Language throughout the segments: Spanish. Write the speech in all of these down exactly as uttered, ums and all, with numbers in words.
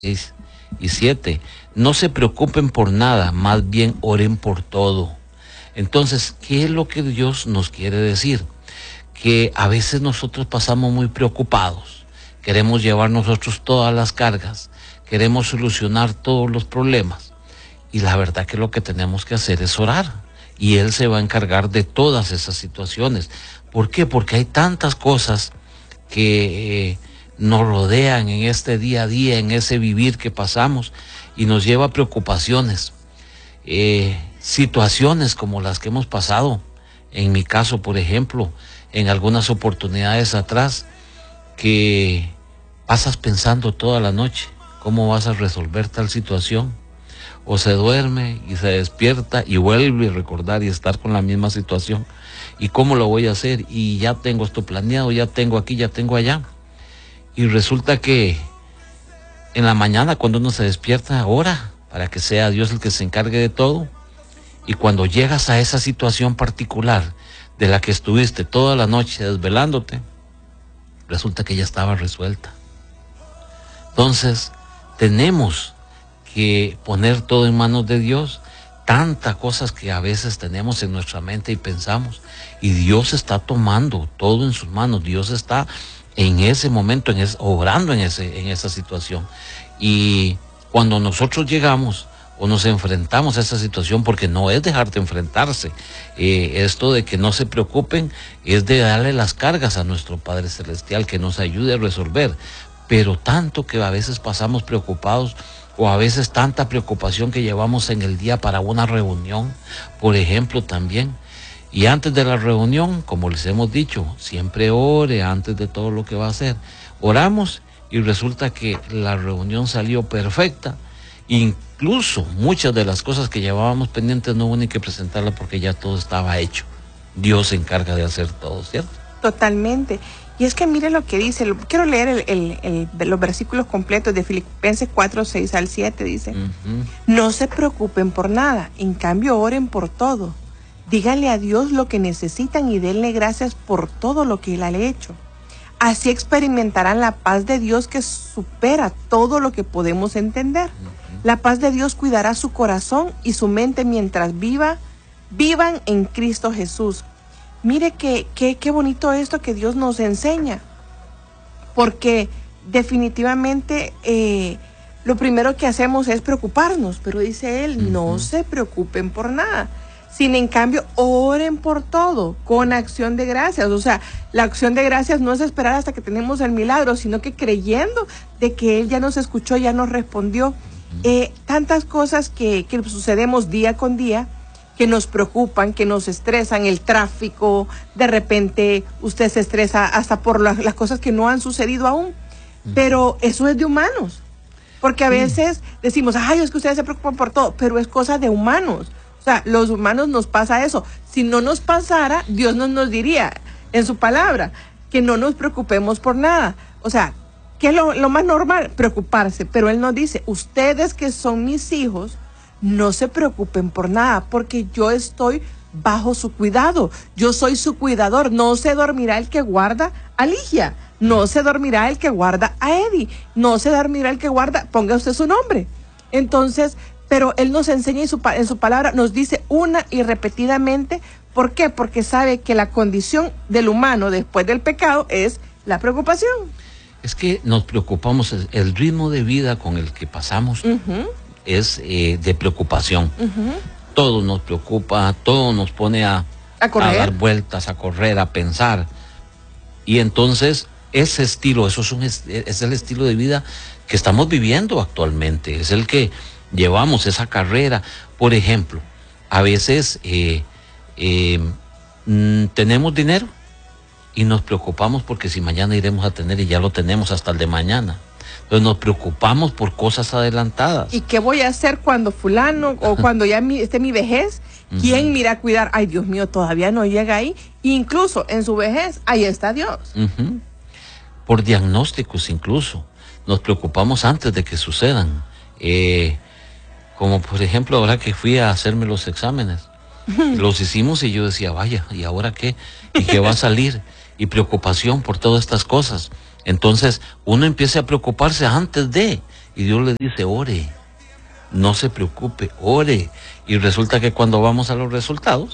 seis y siete. No se preocupen por nada, más bien oren por todo. Entonces, ¿qué es lo que Dios nos quiere decir? Que a veces nosotros pasamos muy preocupados, queremos llevar nosotros todas las cargas, queremos solucionar todos los problemas, y la verdad que lo que tenemos que hacer es orar, y Él se va a encargar de todas esas situaciones. ¿Por qué? Porque hay tantas cosas que eh, nos rodean en este día a día, en ese vivir que pasamos, y nos lleva a preocupaciones, eh, situaciones como las que hemos pasado. En mi caso, por ejemplo, en algunas oportunidades atrás, que pasas pensando toda la noche cómo vas a resolver tal situación, o se duerme y se despierta y vuelve a recordar y estar con la misma situación, y cómo lo voy a hacer, y ya tengo esto planeado, ya tengo aquí, ya tengo allá, y resulta que en la mañana cuando uno se despierta, ora para que sea Dios el que se encargue de todo, y cuando llegas a esa situación particular de la que estuviste toda la noche desvelándote, resulta que ya estaba resuelta. Entonces, tenemos que poner todo en manos de Dios. Tantas cosas que a veces tenemos en nuestra mente y pensamos, y Dios está tomando todo en sus manos. Dios está en ese momento, en ese, obrando en, ese, en esa situación. Y cuando nosotros llegamos o nos enfrentamos a esa situación, porque no es dejar de enfrentarse, eh, esto de que no se preocupen es de darle las cargas a nuestro Padre Celestial, que nos ayude a resolver. Pero tanto que a veces pasamos preocupados, o a veces tanta preocupación que llevamos en el día para una reunión, por ejemplo, también. Y antes de la reunión, como les hemos dicho, siempre ore antes de todo lo que va a hacer. Oramos y resulta que la reunión salió perfecta. Incluso muchas de las cosas que llevábamos pendientes no hubo ni que presentarlas porque ya todo estaba hecho. Dios se encarga de hacer todo, ¿cierto? Totalmente. Y es que mire lo que dice, quiero leer el, el, el, los versículos completos de Filipenses cuatro, seis al siete, dice, uh-huh. No se preocupen por nada, en cambio oren por todo. Díganle a Dios lo que necesitan y denle gracias por todo lo que Él ha hecho. Así experimentarán la paz de Dios que supera todo lo que podemos entender. Uh-huh. La paz de Dios cuidará su corazón y su mente mientras viva, vivan en Cristo Jesús. Mire que, que, qué bonito esto que Dios nos enseña, porque definitivamente eh, lo primero que hacemos es preocuparnos, pero dice Él, uh-huh. No se preocupen por nada, sino en cambio oren por todo con acción de gracias. O sea, la acción de gracias no es esperar hasta que tenemos el milagro, sino que creyendo de que Él ya nos escuchó, ya nos respondió. Uh-huh. Eh, tantas cosas que, que sucedemos día con día, que nos preocupan, que nos estresan, el tráfico, de repente usted se estresa hasta por la, las cosas que no han sucedido aún, pero eso es de humanos, porque a veces decimos, ay, es que ustedes se preocupan por todo, pero es cosa de humanos. O sea, los humanos nos pasa eso. Si no nos pasara, Dios no nos diría en su palabra que no nos preocupemos por nada. O sea, ¿qué es lo, lo más normal? Preocuparse, pero Él nos dice, ustedes que son mis hijos, no se preocupen por nada, porque yo estoy bajo su cuidado. Yo soy su cuidador. No se dormirá el que guarda a Ligia. No se dormirá el que guarda a Eddie. No se dormirá el que guarda, ponga usted su nombre. Entonces, pero Él nos enseña en su, en su palabra, nos dice una y repetidamente. ¿Por qué? Porque sabe que la condición del humano después del pecado es la preocupación. Es que nos preocupamos, el ritmo de vida con el que pasamos, uh-huh. es eh, de preocupación. Uh-huh. Todo nos preocupa, todo nos pone a, a, a dar vueltas, a correr, a pensar. Y entonces ese estilo, eso es, un, es el estilo de vida que estamos viviendo actualmente, es el que llevamos, esa carrera. Por ejemplo, a veces eh, eh, mm, tenemos dinero y nos preocupamos porque si mañana iremos a tener, y ya lo tenemos hasta el de mañana. Entonces nos preocupamos por cosas adelantadas. ¿Y qué voy a hacer cuando fulano o cuando ya mi, esté mi vejez? ¿Quién uh-huh. me irá a cuidar? Ay, Dios mío, todavía no llega ahí. Incluso en su vejez, ahí está Dios. Uh-huh. Por diagnósticos incluso. Nos preocupamos antes de que sucedan. Eh, como por ejemplo, ahora que fui a hacerme los exámenes. Los hicimos y yo decía, vaya, ¿y ahora qué? ¿Y qué va a salir? Y preocupación por todas estas cosas. Entonces, uno empieza a preocuparse antes de, Y Dios le dice, ore, no se preocupe, ore. Y resulta que cuando vamos a los resultados,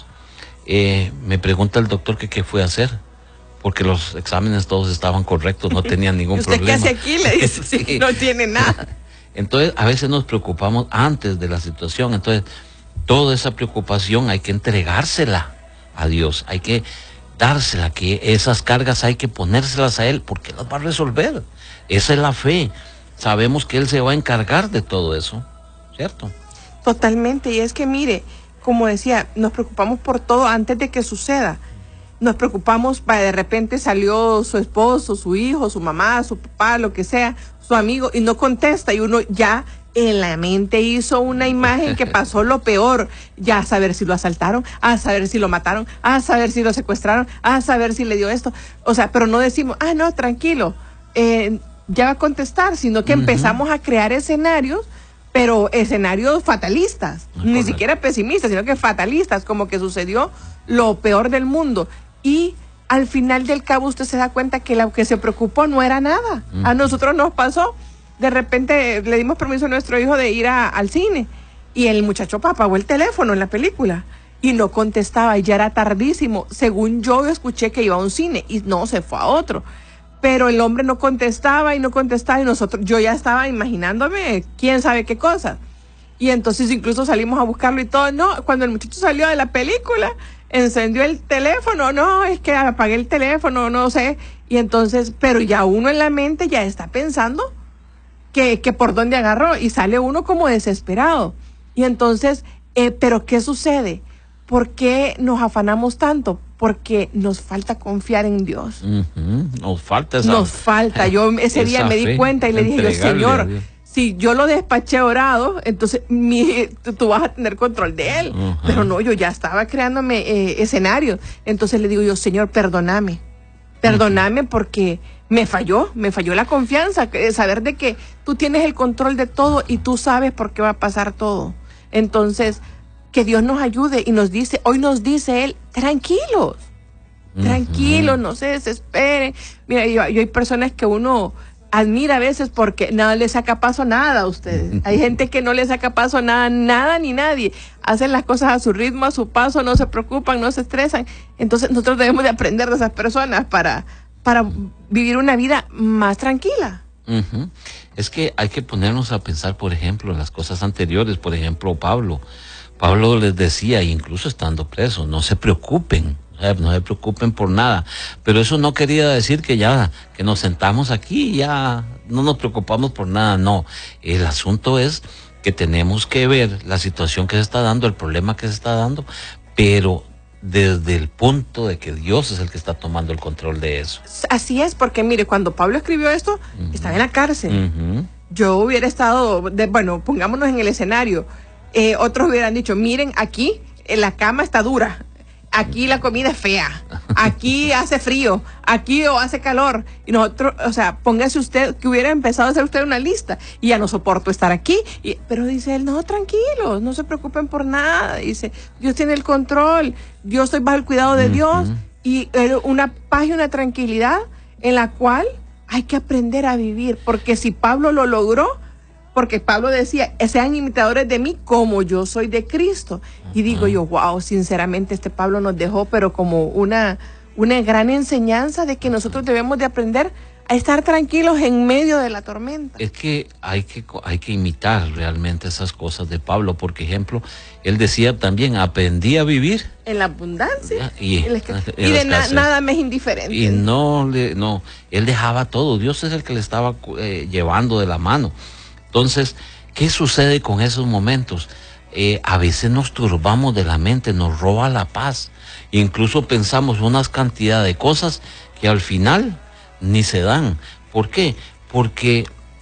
eh, me pregunta el doctor que qué fue a hacer, porque los exámenes todos estaban correctos, no tenían ningún ¿Usted problema. ¿Usted qué hace aquí? Le dice, sí, sí, no tiene nada. Entonces, a veces nos preocupamos antes de la situación. Entonces, toda esa preocupación hay que entregársela a Dios, hay que dársela, que esas cargas hay que ponérselas a Él, porque las va a resolver. Esa es la fe. Sabemos que Él se va a encargar de todo eso, ¿cierto? Totalmente, y es que mire, como decía, nos preocupamos por todo antes de que suceda. Nos preocupamos, para de repente salió su esposo, su hijo, su mamá, su papá, lo que sea, su amigo, y no contesta, y uno ya en la mente hizo una imagen que pasó lo peor, ya a saber si lo asaltaron, a saber si lo mataron, a saber si lo secuestraron, a saber si le dio esto, o sea, pero no decimos, ah, no, tranquilo, eh, ya va a contestar, sino que uh-huh. empezamos a crear escenarios, pero escenarios fatalistas, no, ni correcto. Siquiera pesimistas, sino que fatalistas, como que sucedió lo peor del mundo. Y al final del cabo usted se da cuenta que lo que se preocupó no era nada. Uh-huh. A nosotros nos pasó, de repente le dimos permiso a nuestro hijo de ir a, al cine, y el muchacho apagó el teléfono en la película y no contestaba, y ya era tardísimo. Según yo escuché que iba a un cine y no, se fue a otro. Pero el hombre no contestaba y no contestaba, y nosotros, yo ya estaba imaginándome quién sabe qué cosa. Y entonces incluso salimos a buscarlo y todo. No, cuando el muchacho salió de la película, encendió el teléfono, no, es que apagué el teléfono, no sé. Y entonces, pero ya uno en la mente ya está pensando que, que por dónde agarró, y sale uno como desesperado. Y entonces, eh, pero ¿qué sucede? ¿Por qué nos afanamos tanto? Porque nos falta confiar en Dios. Uh-huh. Nos falta esa Nos falta. Yo ese día me di cuenta y le dije yo, Señor, si yo lo despaché orado, entonces mi, tú, tú vas a tener control de él. Uh-huh. Pero no, yo ya estaba creándome eh, escenarios. Entonces le digo yo, Señor, perdóname. Perdóname uh-huh. porque me falló, me falló la confianza. Saber de que tú tienes el control de todo y tú sabes por qué va a pasar todo. Entonces, que Dios nos ayude, y nos dice, hoy nos dice Él, tranquilos, uh-huh. tranquilos, no se desesperen. Mira, yo, yo hay personas que uno admira a veces porque nada le saca paso a nada a ustedes. Hay gente que no le saca paso a nada, nada ni nadie. Hacen las cosas a su ritmo, a su paso, no se preocupan, no se estresan. Entonces nosotros debemos de aprender de esas personas para, para vivir una vida más tranquila. Uh-huh. Es que hay que ponernos a pensar, por ejemplo, en las cosas anteriores. Por ejemplo, Pablo. Pablo les decía, incluso estando preso, no se preocupen, no se preocupen por nada. Pero eso no quería decir que ya, que nos sentamos aquí y ya no nos preocupamos por nada. No, el asunto es que tenemos que ver la situación que se está dando, el problema que se está dando, pero desde el punto de que Dios es el que está tomando el control de eso. Así es, porque mire, cuando Pablo escribió esto, uh-huh. estaba en la cárcel. Uh-huh. Yo hubiera estado, de, bueno, pongámonos en el escenario. Eh, otros hubieran dicho, miren, aquí eh, la cama está dura, aquí la comida es fea, aquí hace frío, aquí o hace calor, y nosotros, o sea, póngase usted, que hubiera empezado a hacer usted una lista, y ya no soporto estar aquí, y, pero dice él, no, tranquilos, no se preocupen por nada, dice, Dios tiene el control, yo estoy bajo el cuidado de Dios, y eh, una paz y una tranquilidad en la cual hay que aprender a vivir, porque si Pablo lo logró, porque Pablo decía, sean imitadores de mí como yo soy de Cristo. Y digo yo, wow, sinceramente este Pablo nos dejó, pero como una, una gran enseñanza de que nosotros debemos de aprender a estar tranquilos en medio de la tormenta. Es que hay que, hay que imitar realmente esas cosas de Pablo. Por ejemplo, él decía también, aprendí a vivir en la abundancia y, en la y de na, nada me es indiferente. Y no, le, no, él dejaba todo. Dios es el que le estaba eh, llevando de la mano. Entonces, ¿qué sucede con esos momentos? Eh, a veces nos turbamos de la mente, nos roba la paz. Incluso pensamos unas cantidad de cosas que al final ni se dan. ¿Por qué? Porque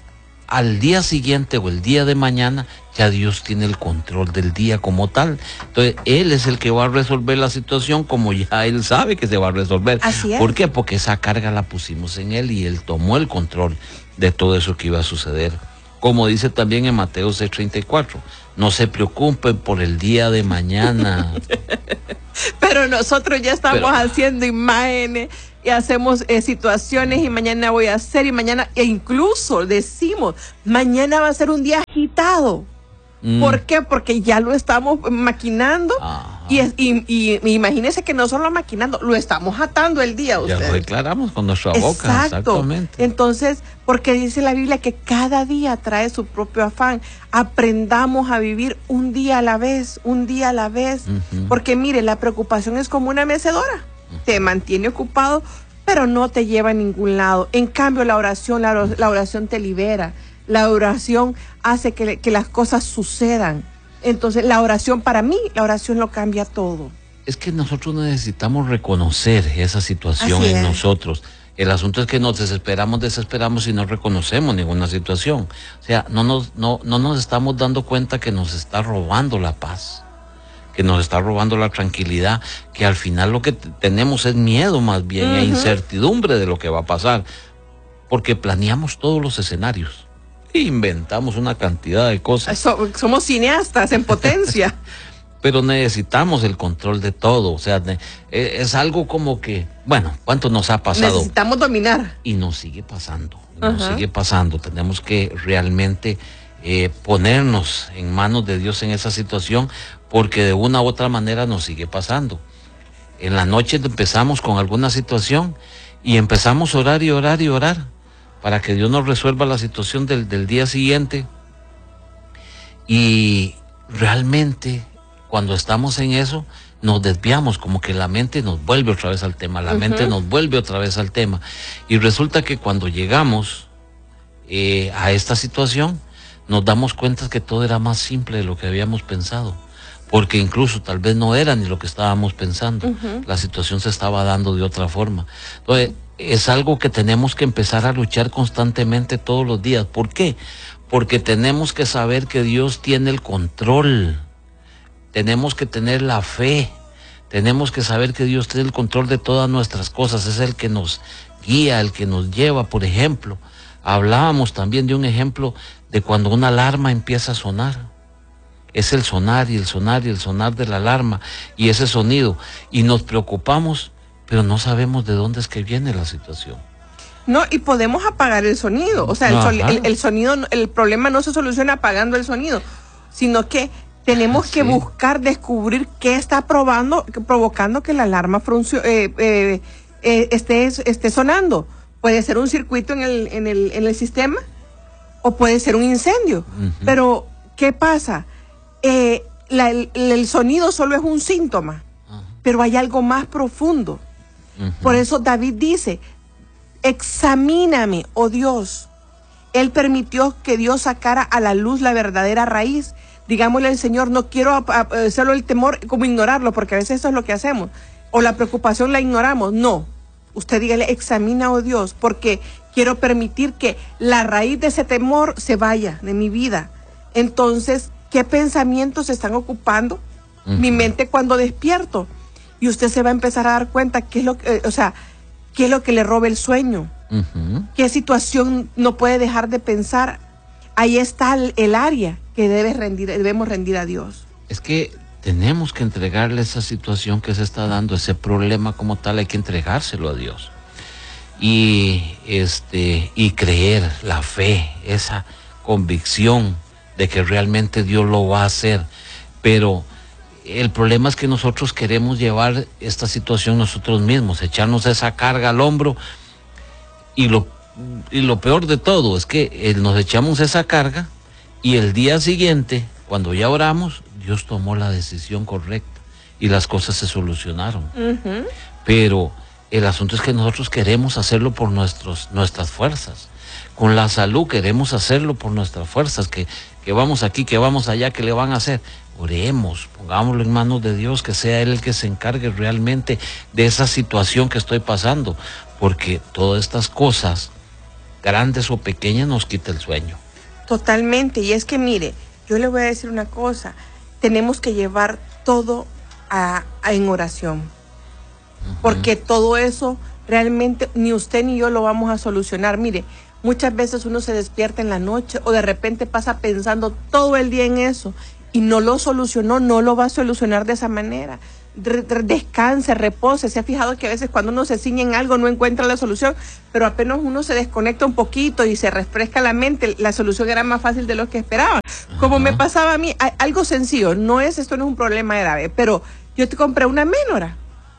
al día siguiente o el día de mañana ya Dios tiene el control del día como tal. Entonces, Él es el que va a resolver la situación como ya Él sabe que se va a resolver. Así es. ¿Por qué? Porque esa carga la pusimos en Él y Él tomó el control de todo eso que iba a suceder. Como dice también en Mateo seis treinta y cuatro, no se preocupen por el día de mañana. Pero nosotros ya estamos Pero, haciendo imágenes y hacemos eh, situaciones y mañana voy a hacer y mañana, e incluso decimos, mañana va a ser un día agitado. Mm. ¿Por qué? Porque ya lo estamos maquinando. Y, es, y, y, y imagínense que no solo maquinando, lo estamos atando el día. Ya lo declaramos con nuestra boca. Exacto. Exactamente. Entonces, porque dice la Biblia que cada día trae su propio afán. Aprendamos a vivir un día a la vez, un día a la vez. Uh-huh. Porque mire, la preocupación es como una mecedora. Uh-huh. Te mantiene ocupado, pero no te lleva a ningún lado. En cambio, la oración, la, la oración te libera. La oración hace que, que las cosas sucedan. Entonces, la oración para mí, la oración lo cambia todo. Es que nosotros necesitamos reconocer esa situación en nosotros. El asunto es que nos desesperamos, desesperamos y no reconocemos ninguna situación. O sea, no nos, no, no nos estamos dando cuenta que nos está robando la paz, que nos está robando la tranquilidad, que al final lo que t- tenemos es miedo más bien, uh-huh. e incertidumbre de lo que va a pasar, porque planeamos todos los escenarios. Inventamos una cantidad de cosas. So, somos cineastas en potencia. Pero necesitamos el control de todo. O sea, ne- es algo como que, bueno, ¿cuánto nos ha pasado? Necesitamos dominar. Y nos sigue pasando. Nos uh-huh. sigue pasando. Tenemos que realmente eh, ponernos en manos de Dios en esa situación, porque de una u otra manera nos sigue pasando. En la noche empezamos con alguna situación y empezamos a orar y orar y orar para que Dios nos resuelva la situación del, del día siguiente. Y realmente, cuando estamos en eso, nos desviamos, como que la mente nos vuelve otra vez al tema, la uh-huh. mente nos vuelve otra vez al tema. Y resulta que cuando llegamos eh, a esta situación, nos damos cuenta que todo era más simple de lo que habíamos pensado. Porque incluso tal vez no era ni lo que estábamos pensando. Uh-huh. La situación se estaba dando de otra forma. Entonces, es algo que tenemos que empezar a luchar constantemente todos los días. ¿Por qué? Porque tenemos que saber que Dios tiene el control. Tenemos que tener la fe. Tenemos que saber que Dios tiene el control de todas nuestras cosas. Es el que nos guía, el que nos lleva. Por ejemplo, hablábamos también de un ejemplo de cuando una alarma empieza a sonar. Es el sonar y el sonar y el sonar de la alarma y ese sonido. Y nos preocupamos, pero no sabemos de dónde es que viene la situación. No, y podemos apagar el sonido. O sea, el, sol, el, el sonido, el problema no se soluciona apagando el sonido, sino que tenemos que sí. buscar, descubrir qué está probando, provocando que la alarma fruncio, eh, eh, eh, esté, esté sonando. Puede ser un circuito en el, en el, en el sistema o puede ser un incendio. Uh-huh. Pero, ¿qué pasa? Eh, la, el, el sonido solo es un síntoma, uh-huh. pero hay algo más profundo. Uh-huh. Por eso David dice, examíname, oh Dios. Él permitió que Dios sacara a la luz la verdadera raíz. Digámosle al Señor, no quiero hacerlo el temor como ignorarlo, porque a veces eso es lo que hacemos. O la preocupación la ignoramos. No, usted dígale, examina, oh Dios, porque quiero permitir que la raíz de ese temor se vaya de mi vida. Entonces, ¿qué pensamientos están ocupando uh-huh. mi mente cuando despierto? Y usted se va a empezar a dar cuenta qué es lo que, o sea, qué es lo que le roba el sueño, uh-huh. qué situación no puede dejar de pensar. Ahí está el, el área que debe rendir, debemos rendir a Dios. Es que tenemos que entregarle esa situación que se está dando, ese problema como tal, hay que entregárselo a Dios. Y este, y creer, la fe, esa convicción de que realmente Dios lo va a hacer. Pero el problema es que nosotros queremos llevar esta situación nosotros mismos, echarnos esa carga al hombro, y lo, y lo peor de todo es que eh, nos echamos esa carga y el día siguiente, cuando ya oramos, Dios tomó la decisión correcta y las cosas se solucionaron. Uh-huh. Pero el asunto es que nosotros queremos hacerlo por nuestros, nuestras fuerzas. Con la salud queremos hacerlo por nuestras fuerzas, que, que vamos aquí, que vamos allá, que le van a hacer. Oremos, pongámoslo en manos de Dios, que sea Él el que se encargue realmente de esa situación que estoy pasando, porque todas estas cosas, grandes o pequeñas, nos quita el sueño. Totalmente, y es que mire, yo le voy a decir una cosa, tenemos que llevar todo a, a en oración, uh-huh. porque todo eso realmente ni usted ni yo lo vamos a solucionar. Mire, muchas veces uno se despierta en la noche o de repente pasa pensando todo el día en eso y no lo solucionó, no lo va a solucionar de esa manera. descanse, repose. Se ha fijado que a veces cuando uno se ciñe en algo no encuentra la solución, pero apenas uno se desconecta un poquito y se refresca la mente, la solución era más fácil de lo que esperaban. Como me pasaba a mí, algo sencillo, no es, esto no es un problema grave, pero yo te compré una Menora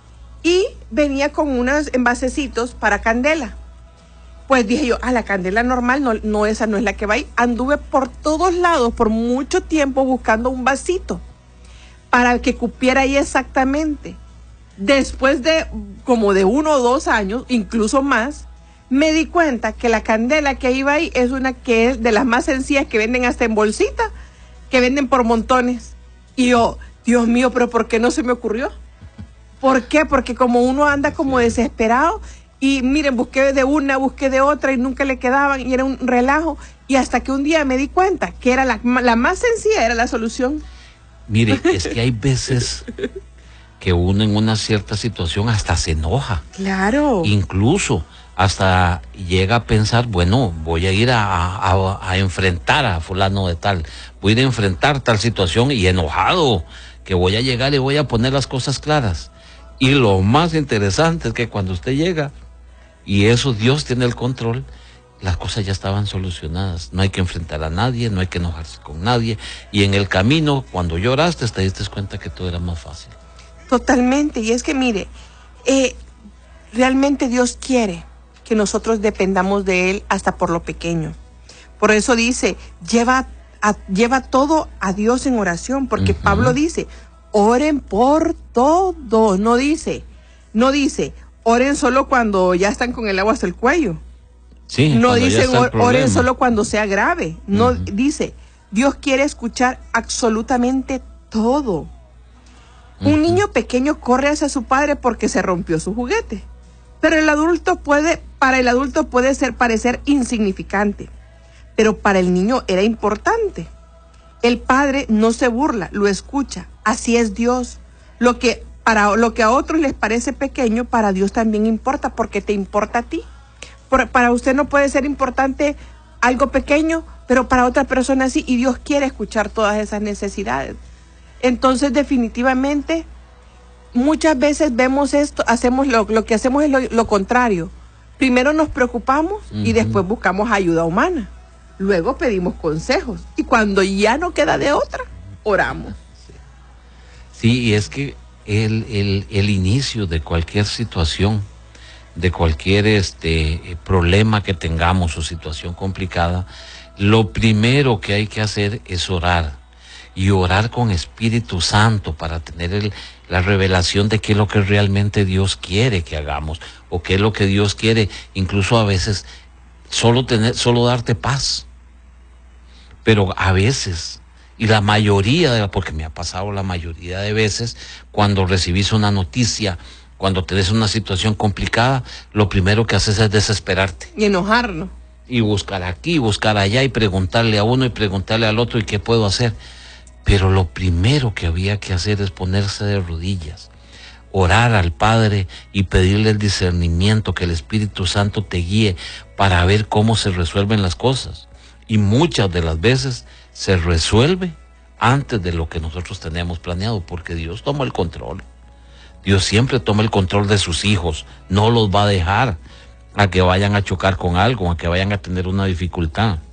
y venía con unos envasecitos para candela. Pues dije yo, ah, la candela normal, no, no, esa no es la que va ahí. Anduve por todos lados, por mucho tiempo, buscando un vasito para que cupiera ahí exactamente. Después de como de uno o dos años, incluso más, me di cuenta que la candela que iba ahí es una que es de las más sencillas que venden hasta en bolsita, que venden por montones. Y yo, Dios mío, pero ¿por qué no se me ocurrió? ¿Por qué? Porque como uno anda como desesperado, y miren, busqué de una, busqué de otra y nunca le quedaban y era un relajo. Y hasta que un día me di cuenta que era la, la más sencilla, era la solución. Mire, es que hay veces que uno en una cierta situación hasta se enoja. Claro. Incluso hasta llega a pensar, bueno, voy a ir a, a, a enfrentar a fulano de tal. Voy a ir a enfrentar tal situación y enojado, que voy a llegar y voy a poner las cosas claras. Y lo más interesante es que cuando usted llega, y eso Dios tiene el control, las cosas ya estaban solucionadas. No hay que enfrentar a nadie, no hay que enojarse con nadie. Y en el camino, cuando lloraste, te diste cuenta que todo era más fácil. Totalmente. Y es que mire, eh, realmente Dios quiere que nosotros dependamos de Él hasta por lo pequeño. Por eso dice, lleva, a, lleva todo a Dios en oración, porque uh-huh. Pablo dice, oren por todo. No dice, no dice, oren solo cuando ya están con el agua hasta el cuello. Sí, no dicen oren solo cuando sea grave. No, uh-huh. Dice, Dios quiere escuchar absolutamente todo. Uh-huh. Un niño pequeño corre hacia su padre porque se rompió su juguete. Pero el adulto puede, para el adulto puede ser parecer insignificante. Pero para el niño era importante. El padre no se burla, lo escucha. Así es Dios. Lo que para lo que a otros les parece pequeño, para Dios también importa, porque te importa a ti. Por, para usted no puede ser importante algo pequeño, pero para otra persona sí, y Dios quiere escuchar todas esas necesidades. Entonces, definitivamente, muchas veces vemos esto, hacemos lo, lo que hacemos es lo, lo contrario. Primero nos preocupamos uh-huh. y después buscamos ayuda humana. Luego pedimos consejos. Y cuando ya no queda de otra, oramos. Sí, sí, y es que el, el, el inicio de cualquier situación, de cualquier este problema que tengamos o situación complicada, lo primero que hay que hacer es orar. Y orar con Espíritu Santo para tener el, la revelación de qué es lo que realmente Dios quiere que hagamos, o qué es lo que Dios quiere, incluso a veces solo tener, solo darte paz. Pero a veces, y la mayoría, de, porque me ha pasado la mayoría de veces, cuando recibís una noticia, cuando tenés una situación complicada, lo primero que haces es desesperarte. Y enojarnos. Y buscar aquí, buscar allá, y preguntarle a uno y preguntarle al otro, ¿y qué puedo hacer? Pero lo primero que había que hacer es ponerse de rodillas, orar al Padre y pedirle el discernimiento, que el Espíritu Santo te guíe para ver cómo se resuelven las cosas. Y muchas de las veces se resuelve antes de lo que nosotros tenemos planeado, porque Dios toma el control. Dios siempre toma el control de sus hijos, no los va a dejar a que vayan a chocar con algo, a que vayan a tener una dificultad.